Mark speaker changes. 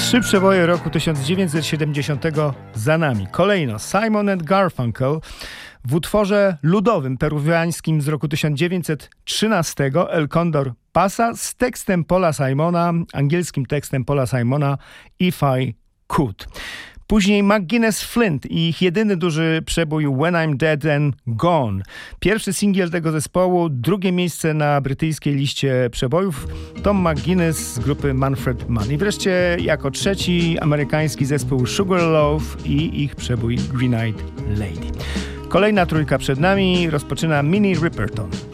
Speaker 1: 3 przeboje roku 1970 za nami. Kolejno Simon and Garfunkel w utworze ludowym peruwiańskim z roku 1913 El Condor Pasa z tekstem Paula Simona, angielskim tekstem Paula Simona If I Could. Później McGuinness Flint i ich jedyny duży przebój When I'm Dead and Gone. Pierwszy singiel tego zespołu, drugie miejsce na brytyjskiej liście przebojów. Tom McGuinness z grupy Manfred Mann. I wreszcie jako trzeci amerykański zespół Sugarloaf i ich przebój Green Eyed Lady. Kolejna trójka przed nami, rozpoczyna Minnie Riperton.